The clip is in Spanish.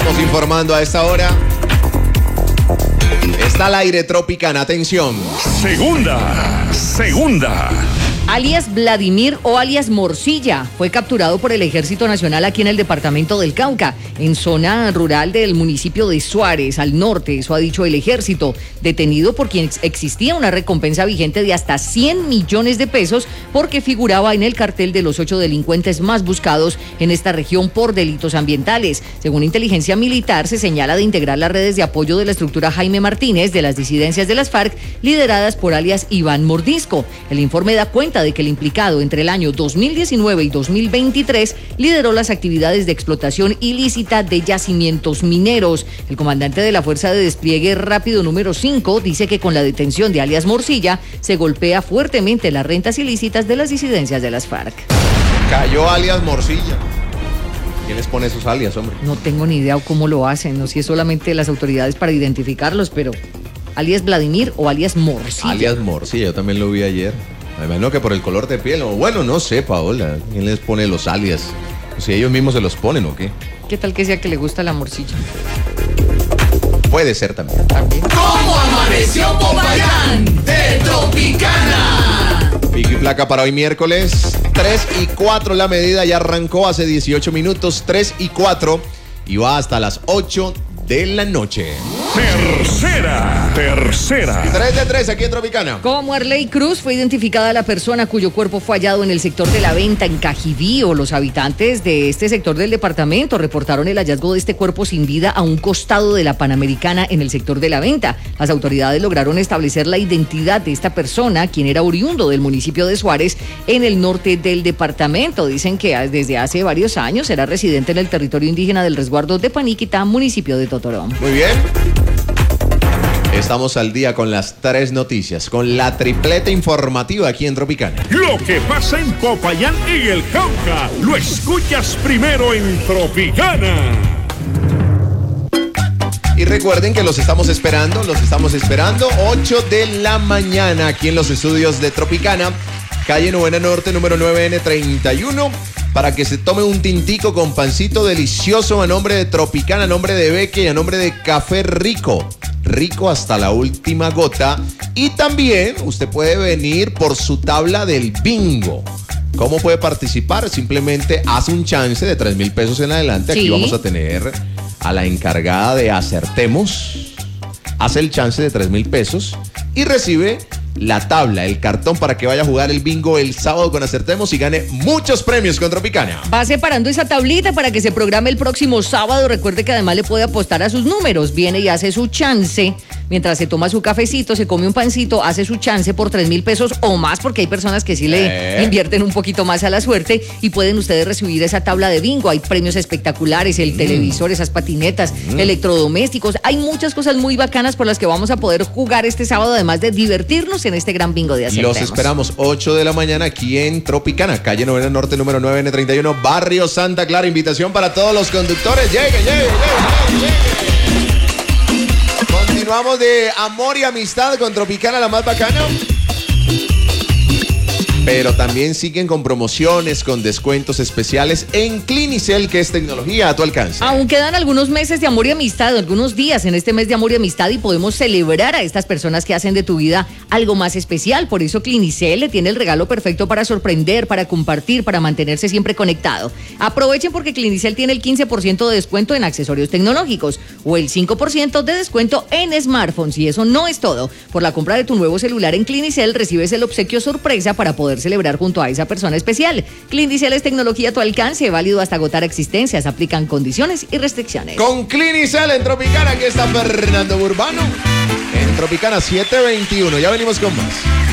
Estamos informando a esta hora. Está al aire Tropicana, atención. Segunda. Alias Vladimir o alias Morcilla fue capturado por el Ejército Nacional aquí en el departamento del Cauca, en zona rural del municipio de Suárez, al norte, eso ha dicho el Ejército, detenido por quien existía una recompensa vigente de hasta 100 millones de pesos porque figuraba en el cartel de los 8 delincuentes más buscados en esta región por delitos ambientales. Según inteligencia militar, se señala de integrar las redes de apoyo de la estructura Jaime Martínez de las disidencias de las FARC, lideradas por alias Iván Mordisco. El informe da cuenta de que el implicado entre el año 2019 y 2023 lideró las actividades de explotación ilícita de yacimientos mineros. El comandante de la Fuerza de Despliegue Rápido número 5 dice que con la detención de alias Morcilla se golpea fuertemente las rentas ilícitas de las disidencias de las FARC. Cayó alias Morcilla. ¿Quién les pone esos alias, hombre? No tengo ni idea cómo lo hacen, no sé si es solamente las autoridades para identificarlos, pero alias Vladimir o alias Morcilla. Alias Morcilla, yo también lo vi ayer. Me imagino que por el color de piel, o bueno, no sé, Paola, ¿quién les pone los alias? Si ellos mismos se los ponen o qué. ¿Qué tal que sea que le gusta la morcilla? Puede ser también. ¿Cómo amaneció Popayán de Tropicana? Pico y placa para hoy miércoles, 3:04 la medida, ya arrancó hace 18 minutos, 3:04 y va hasta las 8 de la noche. Tercera. 3 de 3 aquí en Tropicana. Como Arley Cruz fue identificada la persona cuyo cuerpo fue hallado en el sector de La Venta, en Cajibío. Los habitantes de este sector del departamento reportaron el hallazgo de este cuerpo sin vida a un costado de la Panamericana en el sector de La Venta. Las autoridades lograron establecer la identidad de esta persona, quien era oriundo del municipio de Suárez, en el norte del departamento. Dicen que desde hace varios años era residente en el territorio indígena del resguardo de Paniquita, municipio de Totorón. Muy bien. Estamos al día con las 3 noticias, con la tripleta informativa aquí en Tropicana. Lo que pasa en Popayán y el Cauca, lo escuchas primero en Tropicana. Y recuerden que los estamos esperando, 8 de la mañana aquí en los estudios de Tropicana, calle Novena Norte, número 9N31, para que se tome un tintico con pancito delicioso a nombre de Tropicana, a nombre de Beque y a nombre de Café Rico. Rico hasta la última gota. Y también usted puede venir por su tabla del bingo. ¿Cómo puede participar? Simplemente hace un chance de 3,000 pesos en adelante. Sí. Aquí vamos a tener a la encargada de Acertemos. Hace el chance de 3,000 pesos y recibe la tabla, el cartón para que vaya a jugar el bingo el sábado con Acertemos y gane muchos premios con Tropicana. Va separando esa tablita para que se programe el próximo sábado. Recuerde que además le puede apostar a sus números. Viene y hace su chance. Mientras se toma su cafecito, se come un pancito, hace su chance por 3,000 pesos o más, porque hay personas que sí le invierten un poquito más a la suerte y pueden ustedes recibir esa tabla de bingo. Hay premios espectaculares, el televisor, esas patinetas, electrodomésticos. Hay muchas cosas muy bacanas por las que vamos a poder jugar este sábado, además de divertirnos en este gran bingo de Acertemos. Los esperamos 8 de la mañana aquí en Tropicana, calle Novena Norte, número 9N31, barrio Santa Clara. Invitación para todos los conductores. Llegue. Continuamos de amor y amistad con Tropicana, la más bacana. Pero también siguen con promociones, con descuentos especiales en Clinicel, que es tecnología a tu alcance. Aún quedan algunos meses de amor y amistad, algunos días en este mes de amor y amistad, y podemos celebrar a estas personas que hacen de tu vida algo más especial. Por eso Clinicel le tiene el regalo perfecto para sorprender, para compartir, para mantenerse siempre conectado. Aprovechen porque Clinicel tiene el 15% de descuento en accesorios tecnológicos o el 5% de descuento en smartphones. Y eso no es todo. Por la compra de tu nuevo celular en Clinicel recibes el obsequio sorpresa para poder celebrar junto a esa persona especial. Clinicel es tecnología a tu alcance, válido hasta agotar existencias. Aplican condiciones y restricciones. Con Clinicel en Tropicana, aquí está Fernando Burbano. En Tropicana 721. Ya venimos con más.